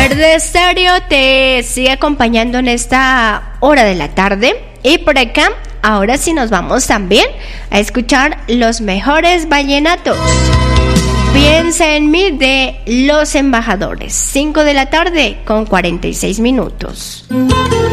Verde Estéreo te sigue acompañando en esta hora de la tarde. Y por acá, ahora sí nos vamos también a escuchar los mejores vallenatos. Piensa en mí de Los Embajadores. 5 de la tarde con 46 minutos.